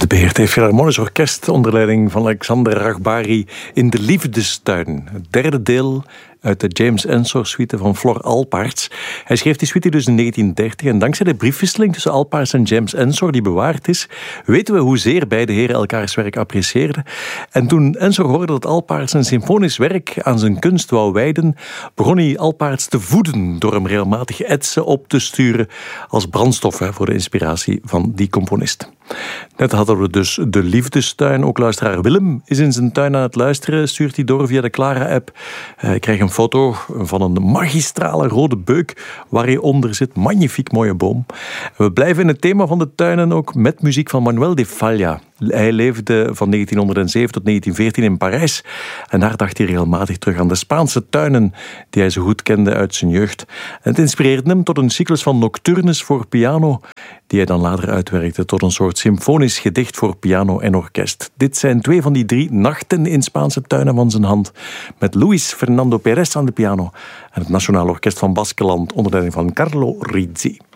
De BRT Philharmonisch Orkest onder leiding van Alexander Raghbari in De Liefdestuin. Het derde deel uit de James Ensor-suite van Flor Alpaerts. Hij schreef die suite dus in 1930 en dankzij de briefwisseling tussen Alpaerts en James Ensor, die bewaard is, weten we hoezeer beide heren elkaars werk apprecieerden. En toen Ensor hoorde dat Alpaerts een symfonisch werk aan zijn kunst wou wijden, begon hij Alpaerts te voeden door hem regelmatig etsen op te sturen als brandstof voor de inspiratie van die componist. Net hadden we dus De Liefdestuin. Ook luisteraar Willem is in zijn tuin aan het luisteren. Stuurt hij door via de Clara-app. Ik krijg een foto van een magistrale rode beuk waar hij onder zit. Magnifiek mooie boom. We blijven in het thema van de tuinen ook met muziek van Manuel de Falla. Hij leefde van 1907 tot 1914 in Parijs. En daar dacht hij regelmatig terug aan de Spaanse tuinen die hij zo goed kende uit zijn jeugd. En het inspireerde hem tot een cyclus van nocturnes voor piano, die hij dan later uitwerkte tot een soort symfonisch gedicht voor piano en orkest. Dit zijn 2 van die 3 nachten in Spaanse tuinen van zijn hand, met Luis Fernando Pérez aan de piano en het Nationaal Orkest van Baskeland onder leiding van Carlo Rizzi.